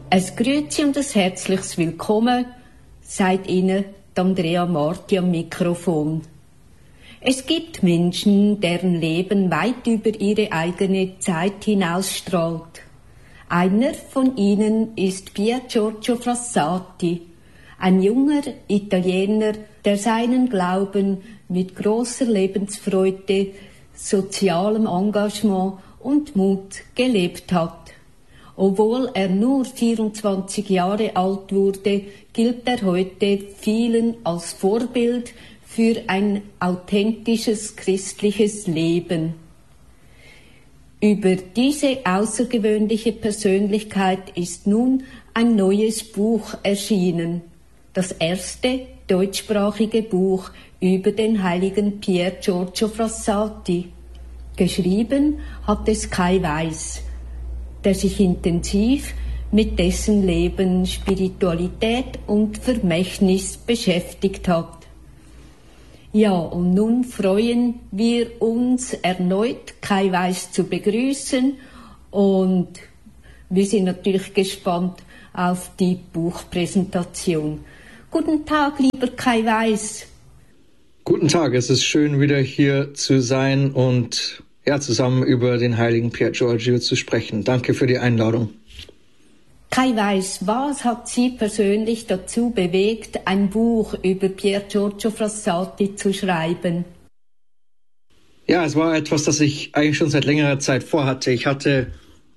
Es grüezi und ein herzliches Willkommen, sagt Ihnen Andrea Marti am Mikrofon. Es gibt Menschen, deren Leben weit über ihre eigene Zeit hinausstrahlt. Einer von ihnen ist Pier Giorgio Frassati, ein junger Italiener, der seinen Glauben mit großer Lebensfreude, sozialem Engagement und Mut gelebt hat. Obwohl er nur 24 Jahre alt wurde, gilt er heute vielen als Vorbild für ein authentisches christliches Leben. Über diese außergewöhnliche Persönlichkeit ist nun ein neues Buch erschienen. Das erste deutschsprachige Buch über den heiligen Pier Giorgio Frassati. Geschrieben hat es Kai Weiss, der sich intensiv mit dessen Leben, Spiritualität und Vermächtnis beschäftigt hat. Ja, und nun freuen wir uns erneut, Kai Weiss zu begrüßen, und wir sind natürlich gespannt auf die Buchpräsentation. Guten Tag, lieber Kai Weiss. Guten Tag, es ist schön, wieder hier zu sein und zusammen über den heiligen Pier Giorgio zu sprechen. Danke für die Einladung. Kai Weiss, was hat Sie persönlich dazu bewegt, ein Buch über Pier Giorgio Frassati zu schreiben? Ja, es war etwas, das ich eigentlich schon seit längerer Zeit vorhatte. Ich hatte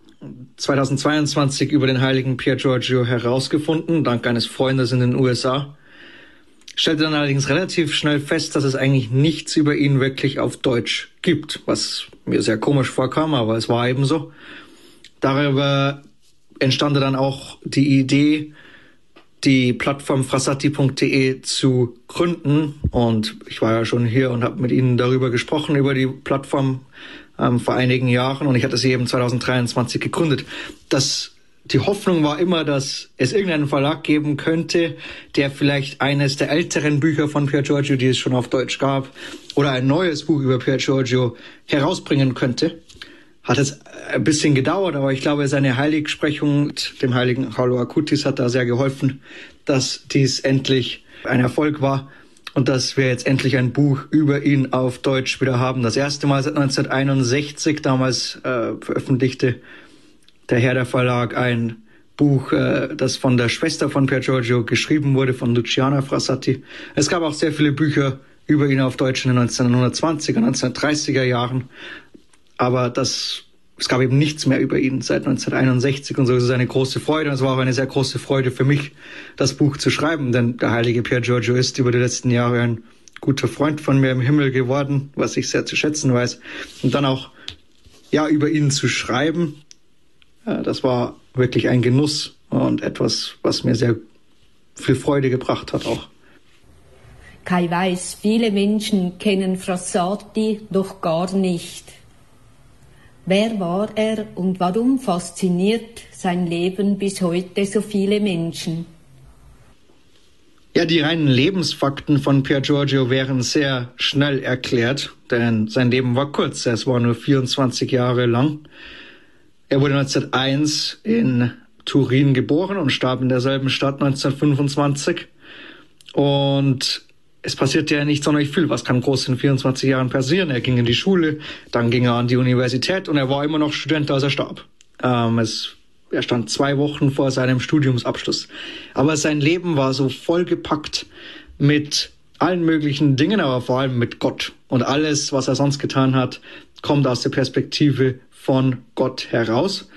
2022 über den heiligen Pier Giorgio herausgefunden, dank eines Freundes in den USA. Stellte dann allerdings relativ schnell fest, dass es eigentlich nichts über ihn wirklich auf Deutsch gibt, was mir sehr komisch vorkam, aber es war eben so. Darüber entstand dann auch die Idee, die Plattform frassati.de zu gründen, und ich war ja schon hier und habe mit Ihnen darüber gesprochen, über die Plattform vor einigen Jahren, und ich hatte sie eben 2023 gegründet. Die Hoffnung war immer, dass es irgendeinen Verlag geben könnte, der vielleicht eines der älteren Bücher von Pier Giorgio, die es schon auf Deutsch gab, oder ein neues Buch über Pier Giorgio herausbringen könnte. Hat es ein bisschen gedauert, aber ich glaube, seine Heiligsprechung mit dem heiligen Carlo Acutis hat da sehr geholfen, dass dies endlich ein Erfolg war und dass wir jetzt endlich ein Buch über ihn auf Deutsch wieder haben. Das erste Mal seit 1961, damals veröffentlichte der Herder Verlag ein Buch, das von der Schwester von Pier Giorgio geschrieben wurde, von Luciana Frassati. Es gab auch sehr viele Bücher über ihn auf Deutsch in den 1920er, 1930er Jahren. Aber es gab eben nichts mehr über ihn seit 1961, und so ist es eine große Freude. Und es war auch eine sehr große Freude für mich, das Buch zu schreiben, denn der heilige Pier Giorgio ist über die letzten Jahre ein guter Freund von mir im Himmel geworden, was ich sehr zu schätzen weiß. Und dann auch über ihn zu schreiben, das war wirklich ein Genuss und etwas, was mir sehr viel Freude gebracht hat auch. Kai Weiss, viele Menschen kennen Frassati noch gar nicht. Wer war er und warum fasziniert sein Leben bis heute so viele Menschen? Ja, die reinen Lebensfakten von Pier Giorgio wären sehr schnell erklärt, denn sein Leben war kurz, es war nur 24 Jahre lang. Er wurde 1901 in Turin geboren und starb in derselben Stadt 1925. Und es passierte ja nicht sonderlich viel. Was kann groß in 24 Jahren passieren? Er ging in die Schule, dann ging er an die Universität und er war immer noch Student, als er starb. Er stand 2 Wochen vor seinem Studiumsabschluss. Aber sein Leben war so vollgepackt mit allen möglichen Dingen, aber vor allem mit Gott. Und alles, was er sonst getan hat, kommt aus der Perspektive von Gott heraus.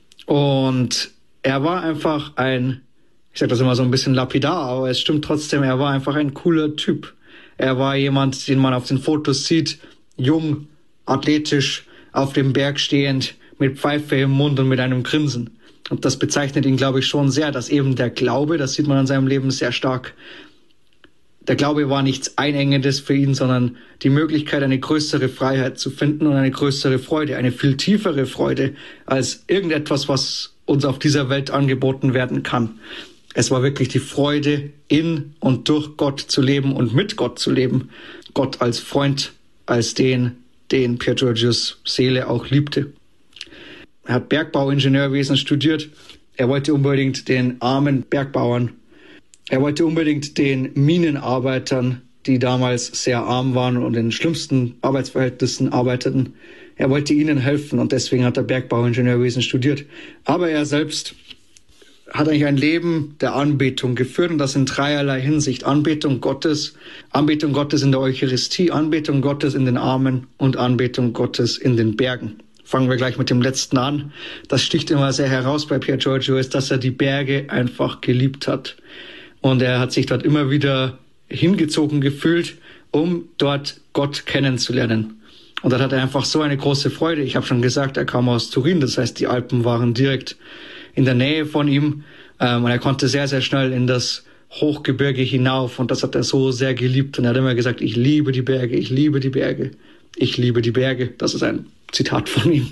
Und er war einfach ich sage das immer so ein bisschen lapidar, aber es stimmt trotzdem, er war einfach ein cooler Typ. Er war jemand, den man auf den Fotos sieht, jung, athletisch, auf dem Berg stehend, mit Pfeife im Mund und mit einem Grinsen. Und das bezeichnet ihn, glaube ich, schon sehr, dass eben der Glaube, das sieht man an seinem Leben sehr stark, der Glaube war nichts Einengendes für ihn, sondern die Möglichkeit, eine größere Freiheit zu finden und eine größere Freude, eine viel tiefere Freude als irgendetwas, was uns auf dieser Welt angeboten werden kann. Es war wirklich die Freude, in und durch Gott zu leben und mit Gott zu leben. Gott als Freund, als den Pier Giorgios Seele auch liebte. Er hat Bergbauingenieurwesen studiert, Er wollte unbedingt den armen Bergbauern, er wollte unbedingt den Minenarbeitern, die damals sehr arm waren und in schlimmsten Arbeitsverhältnissen arbeiteten, er wollte ihnen helfen und deswegen hat er Bergbauingenieurwesen studiert. Aber er selbst hat eigentlich ein Leben der Anbetung geführt und das in dreierlei Hinsicht. Anbetung Gottes in der Eucharistie, Anbetung Gottes in den Armen und Anbetung Gottes in den Bergen. Fangen wir gleich mit dem letzten an. Das sticht immer sehr heraus bei Pier Giorgio, ist, dass er die Berge einfach geliebt hat. Und er hat sich dort immer wieder hingezogen gefühlt, um dort Gott kennenzulernen. Und dort hat er einfach so eine große Freude. Ich habe schon gesagt, er kam aus Turin, das heißt, die Alpen waren direkt in der Nähe von ihm. Und er konnte sehr, sehr schnell in das Hochgebirge hinauf. Und das hat er so sehr geliebt. Und er hat immer gesagt, ich liebe die Berge, ich liebe die Berge, ich liebe die Berge. Das ist ein Zitat von ihm.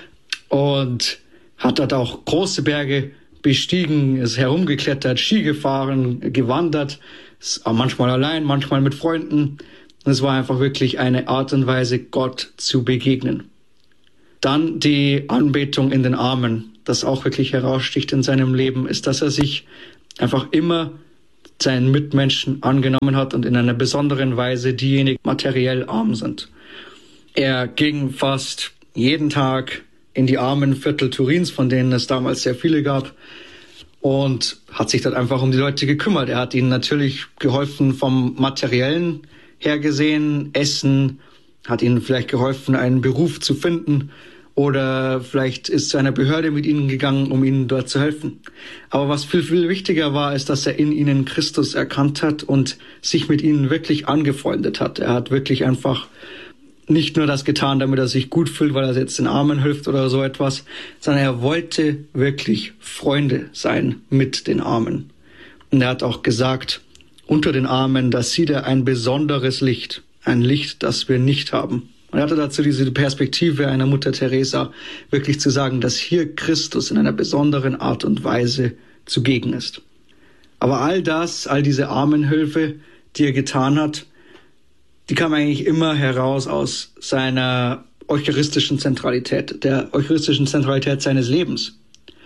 Und hat dort auch große Berge bestiegen, ist herumgeklettert, Ski gefahren, gewandert, manchmal allein, manchmal mit Freunden. Und es war einfach wirklich eine Art und Weise, Gott zu begegnen. Dann die Anbetung in den Armen, das auch wirklich heraussticht in seinem Leben, ist, dass er sich einfach immer seinen Mitmenschen angenommen hat und in einer besonderen Weise diejenigen materiell arm sind. Er ging fast jeden Tag in die armen Viertel Turins, von denen es damals sehr viele gab, und hat sich dort einfach um die Leute gekümmert. Er hat ihnen natürlich geholfen vom Materiellen her gesehen, Essen, hat ihnen vielleicht geholfen, einen Beruf zu finden oder vielleicht ist zu einer Behörde mit ihnen gegangen, um ihnen dort zu helfen. Aber was viel, viel wichtiger war, ist, dass er in ihnen Christus erkannt hat und sich mit ihnen wirklich angefreundet hat. Er hat wirklich einfach nicht nur das getan, damit er sich gut fühlt, weil er jetzt den Armen hilft oder so etwas, sondern er wollte wirklich Freunde sein mit den Armen. Und er hat auch gesagt, unter den Armen, da sieht er ein besonderes Licht, ein Licht, das wir nicht haben. Und er hatte dazu diese Perspektive einer Mutter Teresa, wirklich zu sagen, dass hier Christus in einer besonderen Art und Weise zugegen ist. Aber all das, all diese Armenhilfe, die er getan hat, die kam eigentlich immer heraus aus seiner eucharistischen Zentralität, der eucharistischen Zentralität seines Lebens.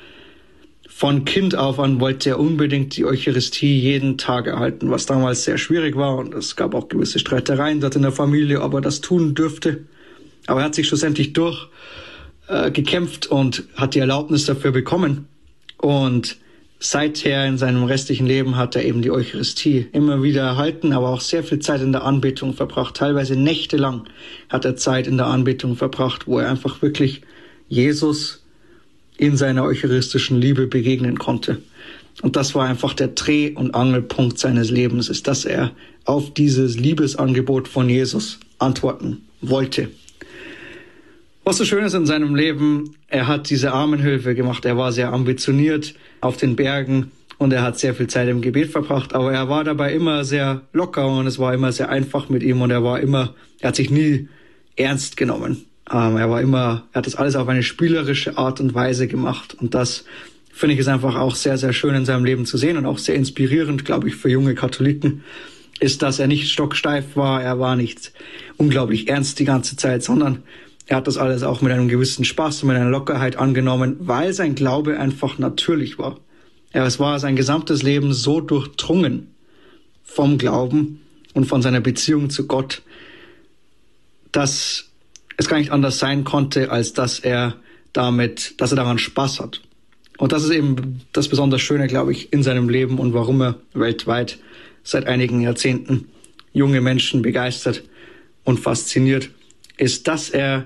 Von Kind auf an wollte er unbedingt die Eucharistie jeden Tag erhalten, was damals sehr schwierig war. Und es gab auch gewisse Streitereien dort in der Familie, ob er das tun dürfte. Aber er hat sich schlussendlich durchgekämpft und hat die Erlaubnis dafür bekommen. Und seither in seinem restlichen Leben hat er eben die Eucharistie immer wieder erhalten, aber auch sehr viel Zeit in der Anbetung verbracht. Teilweise nächtelang hat er Zeit in der Anbetung verbracht, wo er einfach wirklich Jesus in seiner eucharistischen Liebe begegnen konnte. Und das war einfach der Dreh- und Angelpunkt seines Lebens, ist, dass er auf dieses Liebesangebot von Jesus antworten wollte. Was so schön ist in seinem Leben, er hat diese Armenhilfe gemacht, er war sehr ambitioniert auf den Bergen und er hat sehr viel Zeit im Gebet verbracht, aber er war dabei immer sehr locker und es war immer sehr einfach mit ihm und er hat sich nie ernst genommen. Er hat das alles auf eine spielerische Art und Weise gemacht und das, finde ich, ist einfach auch sehr, sehr schön in seinem Leben zu sehen und auch sehr inspirierend, glaube ich, für junge Katholiken, ist, dass er nicht stocksteif war, er war nicht unglaublich ernst die ganze Zeit, sondern er hat das alles auch mit einem gewissen Spaß und mit einer Lockerheit angenommen, weil sein Glaube einfach natürlich war. Es war sein gesamtes Leben so durchdrungen vom Glauben und von seiner Beziehung zu Gott, dass es gar nicht anders sein konnte, als dass er daran Spaß hat. Und das ist eben das besonders Schöne, glaube ich, in seinem Leben und warum er weltweit seit einigen Jahrzehnten junge Menschen begeistert und fasziniert, ist, dass er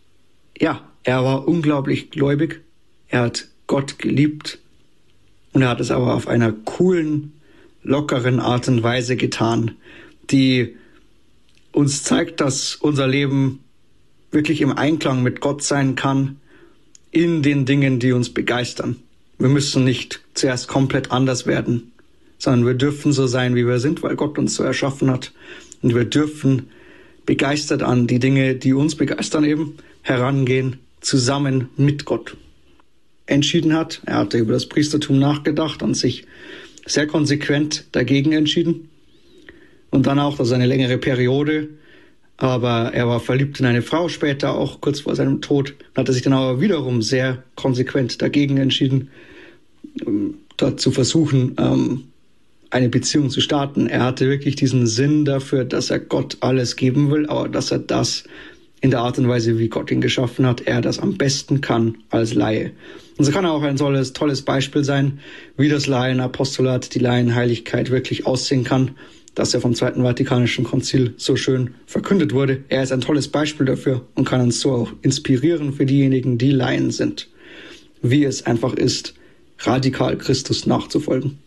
war unglaublich gläubig, er hat Gott geliebt und er hat es aber auf einer coolen, lockeren Art und Weise getan, die uns zeigt, dass unser Leben wirklich im Einklang mit Gott sein kann, in den Dingen, die uns begeistern. Wir müssen nicht zuerst komplett anders werden, sondern wir dürfen so sein, wie wir sind, weil Gott uns so erschaffen hat. Und wir dürfen begeistert an die Dinge, die uns begeistern, eben herangehen, zusammen mit Gott. Entschieden hat, er hatte über das Priestertum nachgedacht und sich sehr konsequent dagegen entschieden. Und dann auch, das ist eine längere Periode, aber er war verliebt in eine Frau später, auch kurz vor seinem Tod, hatte sich dann aber wiederum sehr konsequent dagegen entschieden, dort zu versuchen, eine Beziehung zu starten. Er hatte wirklich diesen Sinn dafür, dass er Gott alles geben will, aber dass er das in der Art und Weise, wie Gott ihn geschaffen hat, er das am besten kann als Laie. Und so kann er auch ein tolles Beispiel sein, wie das Laienapostolat, die Laienheiligkeit wirklich aussehen kann, dass er vom Zweiten Vatikanischen Konzil so schön verkündet wurde. Er ist ein tolles Beispiel dafür und kann uns so auch inspirieren für diejenigen, die Laien sind, wie es einfach ist, radikal Christus nachzufolgen.